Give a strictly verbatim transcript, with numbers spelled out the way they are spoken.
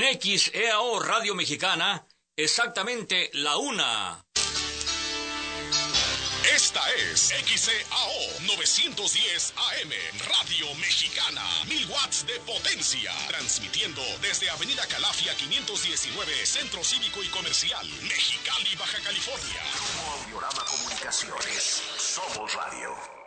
X E A O Radio Mexicana, exactamente la una. Esta es X E A O novecientos diez A M, Radio Mexicana, mil watts de potencia, transmitiendo desde Avenida Calafia quinientos diecinueve, Centro Cívico y Comercial, Mexicali, Baja California. Grupo Audiorama Comunicaciones, somos radio.